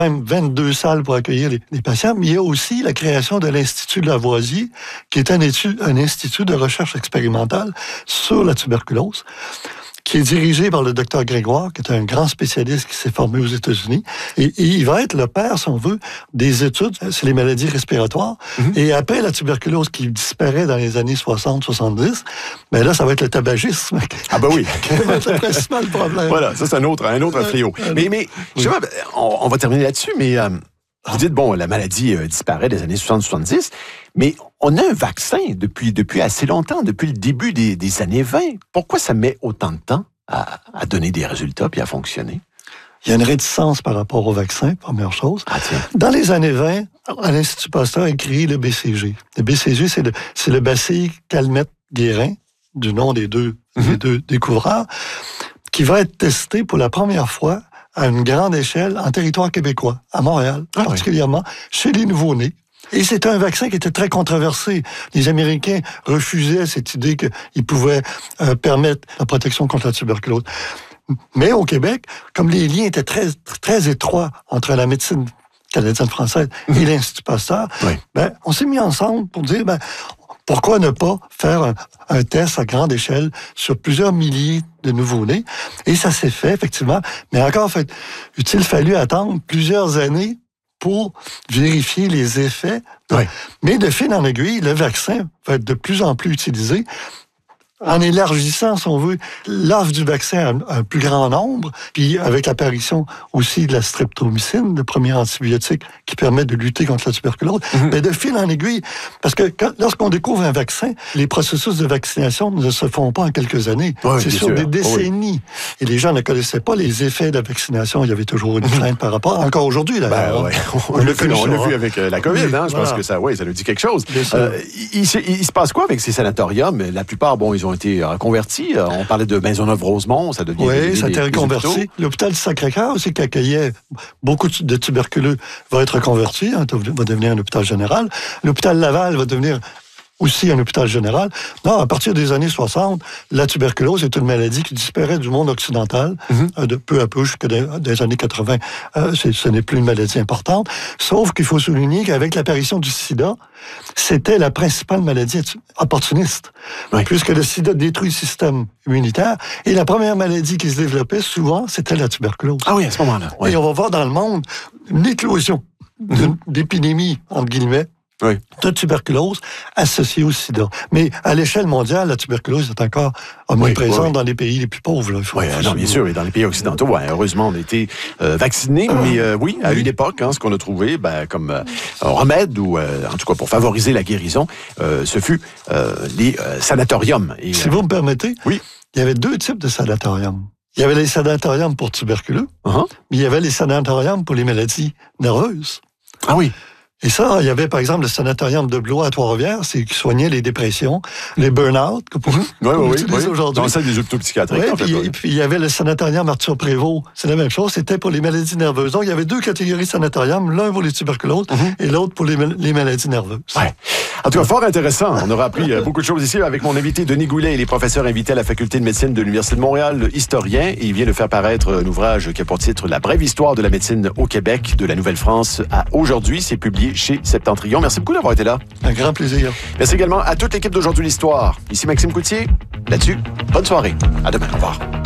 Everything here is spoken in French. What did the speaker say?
même 22 salles pour accueillir les patients, mais il y a aussi la création de l'Institut de Lavoisier, qui est un institut de recherche expérimentale sur la tuberculose, qui est dirigé par le docteur Grégoire, qui est un grand spécialiste qui s'est formé aux États-Unis. Et il va être le père, si on veut, des études sur les maladies respiratoires. Et après la tuberculose qui disparaît dans les années 60-70, ben là, ça va être le tabagisme. Ah ben oui. Qui va être le principal problème. Voilà, ça c'est un autre fléau. Mais justement, on va terminer là-dessus, mais vous dites, bon, la maladie disparaît des années 60-70, mais on a un vaccin depuis assez longtemps, depuis le début des années 20. Pourquoi ça met autant de temps à donner des résultats puis à fonctionner? Il y a une réticence par rapport au vaccin, première chose. Ah, tiens. Dans les années 20, à l'Institut Pasteur a créé le BCG. Le BCG, c'est le bacille Calmette-Guérin, du nom des deux découvreurs, qui va être testé pour la première fois à une grande échelle en territoire québécois, à Montréal, particulièrement chez les nouveau-nés. Et c'est un vaccin qui était très controversé. Les Américains refusaient cette idée qu'il pouvait permettre la protection contre la tuberculose. Mais au Québec, comme les liens étaient très, très étroits entre la médecine canadienne-française et l'Institut Pasteur, ben, on s'est mis ensemble pour dire, ben, pourquoi ne pas faire un test à grande échelle sur plusieurs milliers de nouveau-nés? Et ça s'est fait, effectivement. Mais encore, il fallu attendre plusieurs années pour vérifier les effets. Oui. Mais de fil en aiguille, le vaccin va être de plus en plus utilisé en élargissant, si on veut, l'offre du vaccin à un plus grand nombre, puis avec l'apparition aussi de la streptomycine, le premier antibiotique qui permet de lutter contre la tuberculose, mais de fil en aiguille, parce que lorsqu'on découvre un vaccin, les processus de vaccination ne se font pas en quelques années. C'est sur des décennies. Et les gens ne connaissaient pas les effets de la vaccination. Il y avait toujours une crainte par rapport, encore aujourd'hui, d'ailleurs. On l'a vu avec la COVID, je pense que ça nous dit quelque chose. Il se passe quoi avec ces sanatoriums? La plupart, ils ont été reconvertis. On parlait de Maisonneuve-Rosemont, ça devient... Oui, ça a été reconverti. L'hôpital du Sacré-Cœur aussi, qui accueillait beaucoup de tuberculeux, va être reconverti, va devenir un hôpital général. L'hôpital Laval va devenir aussi un hôpital général. Non, à partir des années 60, la tuberculose est une maladie qui disparaît du monde occidental, de peu à peu jusqu'à des années 80. Ce n'est plus une maladie importante. Sauf qu'il faut souligner qu'avec l'apparition du sida, c'était la principale maladie opportuniste, puisque le sida détruit le système immunitaire. Et la première maladie qui se développait, souvent, c'était la tuberculose. Ah oui, à ce moment-là. Et on va voir dans le monde une éclosion d'épidémies, entre guillemets, de tuberculose associée au sida. Mais à l'échelle mondiale, la tuberculose est encore omniprésente dans les pays les plus pauvres. Bien sûr, et dans les pays occidentaux, heureusement, on a été vaccinés, mais à une époque, ce qu'on a trouvé comme remède, ou en tout cas pour favoriser la guérison, ce fut les sanatoriums. Et, si vous me permettez, il y avait deux types de sanatoriums. Il y avait les sanatoriums pour tuberculeux, mais il y avait les sanatoriums pour les maladies nerveuses. Ah oui. Et ça, il y avait par exemple le sanatorium de Blois à Trois-Rivières, c'est qui soignait les dépressions, les burn-out, qu'on utilise aujourd'hui. Dans le sein des hôpitaux psychiatriques. Et puis il y avait le sanatorium Arthur Prévost, c'est la même chose, c'était pour les maladies nerveuses. Donc il y avait deux catégories de sanatorium, l'un pour les tuberculoses et l'autre pour les maladies nerveuses. Ouais. En tout cas, fort intéressant. On aura appris beaucoup de choses ici avec mon invité Denis Goulet. Il est professeur invité à la Faculté de médecine de l'Université de Montréal, historien, et il vient de faire paraître un ouvrage qui a pour titre La brève histoire de la médecine au Québec, de la Nouvelle-France à aujourd'hui. C'est publié chez Septentrion. Merci beaucoup d'avoir été là. Un grand plaisir. Merci également à toute l'équipe d'Aujourd'hui l'Histoire. Ici Maxime Coutier. Là-dessus, bonne soirée. À demain. Au revoir.